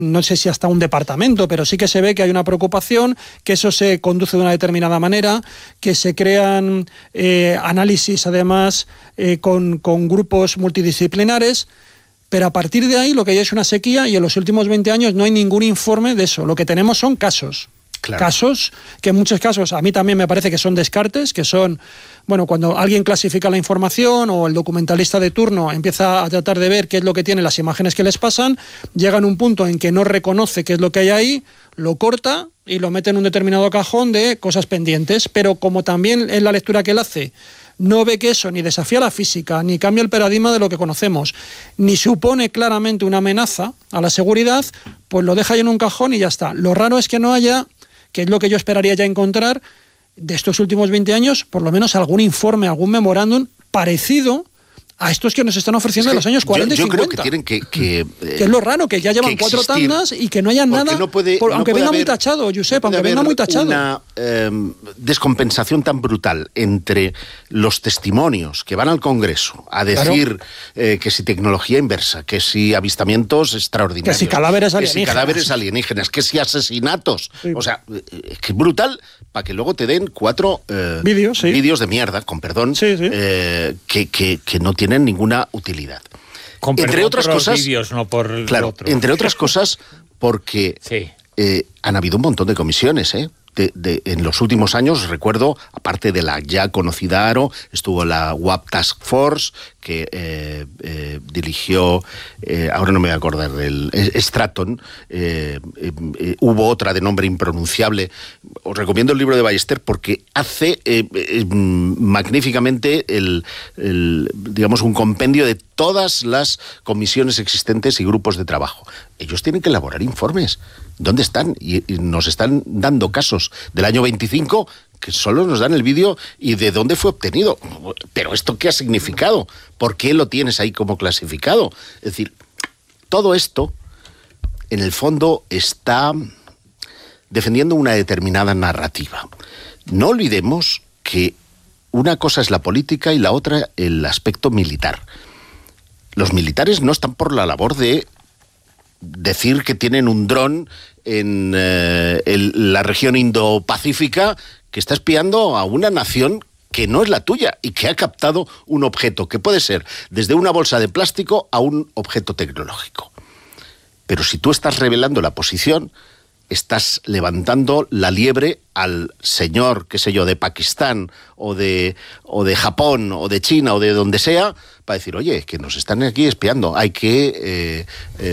no sé si hasta un departamento, pero sí que se ve que hay una preocupación, que eso se conduce de una determinada manera, que se crean análisis además con grupos multidisciplinares. Pero a partir de ahí lo que hay es una sequía y en los últimos 20 años no hay ningún informe de eso. Lo que tenemos son casos. Claro. Casos que en muchos casos a mí también me parece que son descartes, que son, bueno, cuando alguien clasifica la información o el documentalista de turno empieza a tratar de ver qué es lo que tiene las imágenes que les pasan, llega en un punto en que no reconoce qué es lo que hay ahí, lo corta y lo mete en un determinado cajón de cosas pendientes. Pero como también en la lectura que él hace no ve que eso ni desafía la física, ni cambia el paradigma de lo que conocemos, ni supone claramente una amenaza a la seguridad, pues lo deja ahí en un cajón y ya está. Lo raro es que no haya, que es lo que yo esperaría ya encontrar, de estos últimos 20 años, por lo menos algún informe, algún memorándum parecido a estos que nos están ofreciendo en los años 40 y 50. Yo creo que tienen que es lo raro, que ya llevan 4 tandas y que no haya nada, aunque venga muy tachado, Josep, aunque venga muy tachado. Una descompensación tan brutal entre los testimonios que van al Congreso a decir que si tecnología inversa, que si avistamientos extraordinarios, que si cadáveres alienígenas, que si asesinatos. Sí. O sea, es que es brutal para que luego te den 4 vídeos de mierda, con perdón, que no tienen ninguna utilidad. Entre otras cosas, vídeos, no por claro, otro. Entre otras cosas, porque han habido un montón de comisiones, en los últimos años, recuerdo, aparte de la ya conocida ARO, estuvo la WAP Task Force, que dirigió, ahora no me voy a acordar, el Stratton, hubo otra de nombre impronunciable. Os recomiendo el libro de Ballester porque hace magníficamente digamos, un compendio de todas las comisiones existentes y grupos de trabajo. Ellos tienen que elaborar informes. ¿Dónde están? Y nos están dando casos del año 25 que solo nos dan el vídeo y de dónde fue obtenido. ¿Pero esto qué ha significado? ¿Por qué lo tienes ahí como clasificado? Es decir, todo esto, en el fondo, está defendiendo una determinada narrativa. No olvidemos que una cosa es la política y la otra el aspecto militar. Los militares no están por la labor de decir que tienen un dron en la región Indo-Pacífica que está espiando a una nación que no es la tuya y que ha captado un objeto que puede ser desde una bolsa de plástico a un objeto tecnológico. Pero si tú estás revelando la posición, estás levantando la liebre al señor, qué sé yo, de Pakistán o de Japón o de China o de donde sea, para decir, oye, que nos están aquí espiando, hay que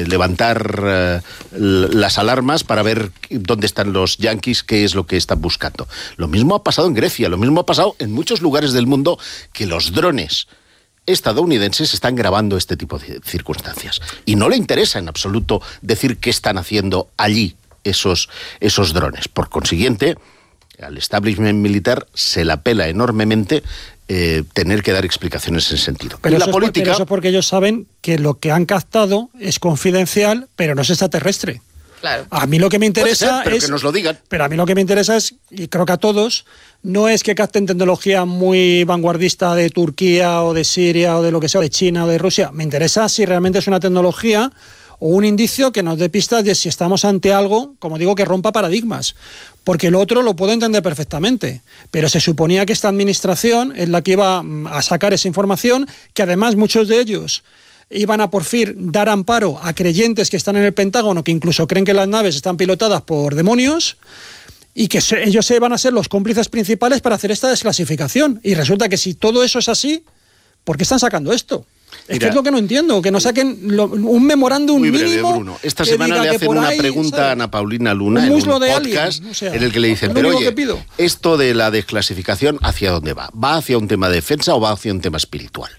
levantar las alarmas para ver dónde están los yanquis, qué es lo que están buscando. Lo mismo ha pasado en Grecia, lo mismo ha pasado en muchos lugares del mundo, que los drones estadounidenses están grabando este tipo de circunstancias. Y no le interesa en absoluto decir qué están haciendo allí esos drones. Por consiguiente, al establishment militar se la pela enormemente tener que dar explicaciones en ese sentido. Pero, pero eso es porque ellos saben que lo que han captado es confidencial, pero no es extraterrestre. Claro. A mí lo que me interesa pero que nos lo digan. Pero a mí lo que me interesa es, y creo que a todos, no es que capten tecnología muy vanguardista de Turquía o de Siria o de lo que sea, de China o de Rusia. Me interesa si realmente es una tecnología o un indicio que nos dé pistas de si estamos ante algo, como digo, que rompa paradigmas. Porque lo otro lo puedo entender perfectamente, pero se suponía que esta administración es la que iba a sacar esa información, que además muchos de ellos iban a por fin dar amparo a creyentes que están en el Pentágono, que incluso creen que las naves están pilotadas por demonios, y que ellos se van a ser los cómplices principales para hacer esta desclasificación. Y resulta que si todo eso es así, ¿por qué están sacando esto? Es que es lo que no entiendo, que no saquen un memorándum mínimo. Muy breve, Bruno. Esta semana le hacen una pregunta a Ana Paulina Luna en un podcast en el que le dicen, pero oye, esto de la desclasificación, ¿hacia dónde va? ¿Va hacia un tema de defensa o va hacia un tema espiritual?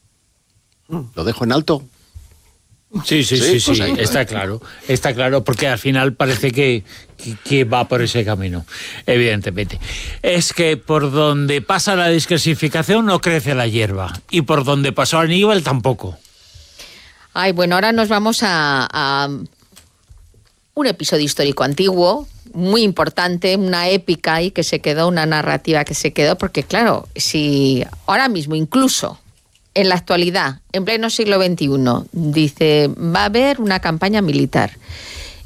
¿Lo dejo en alto? Sí, pues está claro, porque al final parece que va por ese camino, evidentemente. Es que por donde pasa la desclasificación no crece la hierba, y por donde pasó Aníbal tampoco. Ay, bueno, ahora nos vamos a un episodio histórico antiguo, muy importante, una épica y que se quedó, una narrativa que se quedó, porque claro, si ahora mismo incluso en la actualidad, en pleno siglo XXI, dice, va a haber una campaña militar